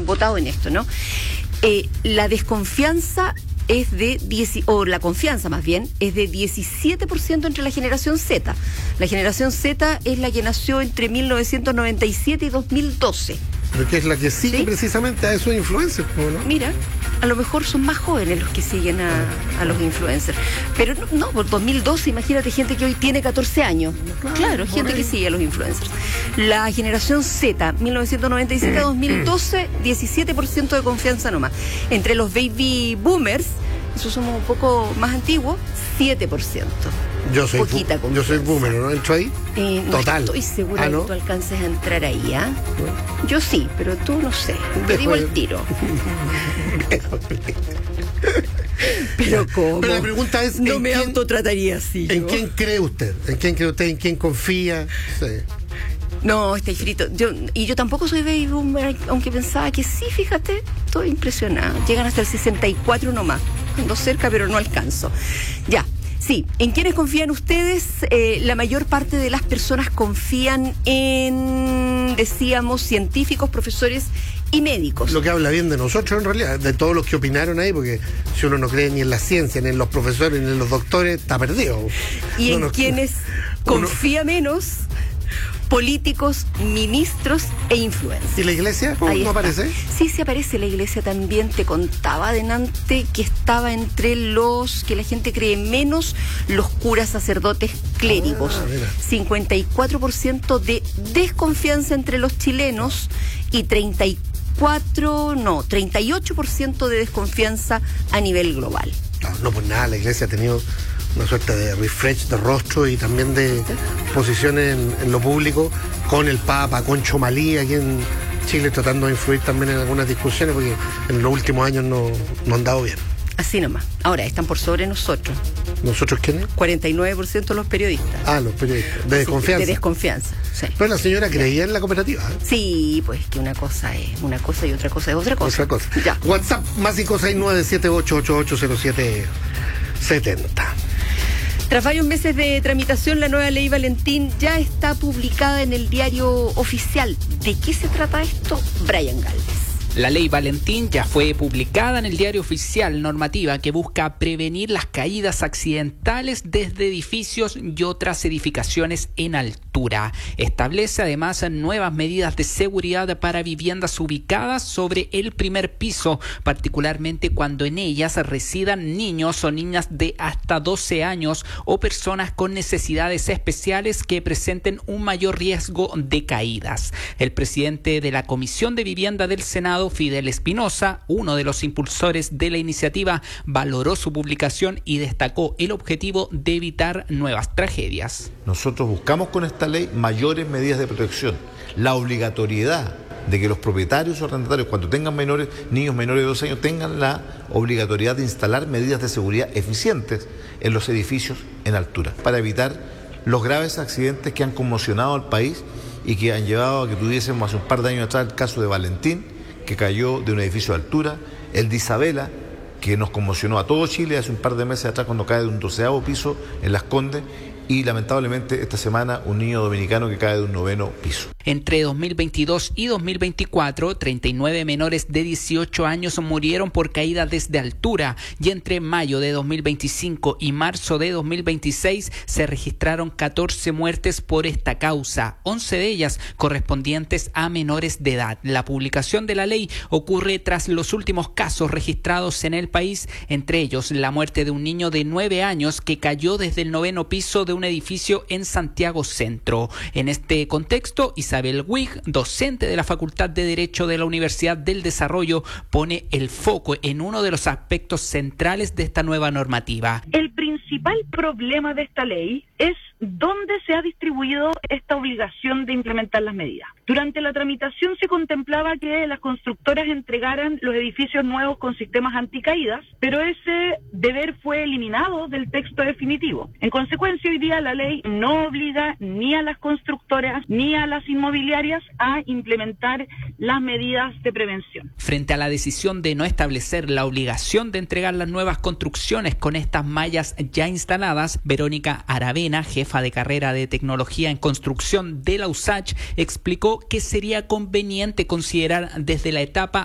votado en esto, ¿no? La desconfianza la confianza más bien, es de 17% entre la generación Z. La generación Z es la que nació entre 1997 y 2012. Pero que es la que sigue, ¿sí?, precisamente a esos influencers, ¿no? Mira, a lo mejor son más jóvenes los que siguen a los influencers. Pero no, por 2012, imagínate gente que hoy tiene 14 años. Claro, gente que sigue a los influencers. La generación Z, 1997 a 2012, 17% de confianza nomás. Entre los baby boomers, esos somos un poco más antiguos, 7%. Yo soy boomer, ¿no? ¿Entro ahí? Total. No estoy segura ¿no? que tú alcances a entrar ahí, ¿ah? ¿No? Yo sí, pero tú no sé. Te digo el tiro. Pero ¿cómo? Pero la pregunta es... No me autotrataría así. ¿En quién cree usted? ¿En quién confía? Sí. No, estoy frito. Yo tampoco soy baby boomer, aunque pensaba que sí, fíjate, estoy impresionada. Llegan hasta el 64 nomás. Ando cerca, pero no alcanzo. Ya. Sí, ¿en quiénes confían ustedes? La mayor parte de las personas confían en, decíamos, científicos, profesores y médicos. Lo que habla bien de nosotros, en realidad, de todos los que opinaron ahí, porque si uno no cree ni en la ciencia, ni en los profesores, ni en los doctores, está perdido. Y en quienes confía menos, políticos, ministros e influencers. ¿Y la iglesia? ¿Cómo no aparece? Sí aparece la iglesia también. Te contaba adelante que estaba entre los que la gente cree menos, los curas, sacerdotes, clérigos. 54% de desconfianza entre los chilenos y 38% de desconfianza a nivel global. No, pues nada, la iglesia ha tenido una suerte de refresh de rostro y también de posiciones en lo público, con el Papa, con Chomalí aquí en Chile, tratando de influir también en algunas discusiones, porque en los últimos años no han dado bien. Así nomás. Ahora, están por sobre nosotros. ¿Nosotros quiénes? 49% los periodistas. Los periodistas. De desconfianza. De desconfianza, sí. Pero la señora creía en la cooperativa, ¿eh? Sí, pues que una cosa es una cosa y otra cosa es otra cosa. Otra cosa. Ya. WhatsApp más 569-7888-0770. Tras varios meses de tramitación, la nueva ley Valentín ya está publicada en el diario oficial. ¿De qué se trata esto? Brian Galvez. La ley Valentín ya fue publicada en el diario oficial, normativa que busca prevenir las caídas accidentales desde edificios y otras edificaciones en altura. Establece además nuevas medidas de seguridad para viviendas ubicadas sobre el primer piso, particularmente cuando en ellas residan niños o niñas de hasta 12 años o personas con necesidades especiales que presenten un mayor riesgo de caídas. El presidente de la Comisión de Vivienda del Senado, Fidel Espinosa, uno de los impulsores de la iniciativa, valoró su publicación y destacó el objetivo de evitar nuevas tragedias. Nosotros buscamos con esta ley mayores medidas de protección, la obligatoriedad de que los propietarios o arrendatarios, cuando tengan niños menores de 12 años, tengan la obligatoriedad de instalar medidas de seguridad eficientes en los edificios en altura, para evitar los graves accidentes que han conmocionado al país y que han llevado a que tuviésemos hace un par de años atrás el caso de Valentín, que cayó de un edificio de altura, el de Isabela, que nos conmocionó a todo Chile hace un par de meses atrás cuando cae de un 12º piso en Las Condes, y lamentablemente esta semana un niño dominicano que cae de un 9º piso. Entre 2022 y 2024, 39 menores de 18 años murieron por caída desde altura, y entre mayo de 2025 y marzo de 2026 se registraron 14 muertes por esta causa, 11 de ellas correspondientes a menores de edad. La publicación de la ley ocurre tras los últimos casos registrados en el país, entre ellos la muerte de un niño de 9 años que cayó desde el 9º piso de un edificio en Santiago Centro. En este contexto, Isabel Wig, docente de la Facultad de Derecho de la Universidad del Desarrollo, pone el foco en uno de los aspectos centrales de esta nueva normativa. El principal problema de esta ley es dónde se ha distribuido esta obligación de implementar las medidas. Durante la tramitación se contemplaba que las constructoras entregaran los edificios nuevos con sistemas anticaídas, pero ese deber fue eliminado del texto definitivo. En consecuencia, hoy día la ley no obliga ni a las constructoras ni a las inmobiliarias a implementar las medidas de prevención. Frente a la decisión de no establecer la obligación de entregar las nuevas construcciones con estas mallas ya instaladas, Verónica Aravena, jefa de carrera de tecnología en construcción de la USACH, explicó que sería conveniente considerar desde la etapa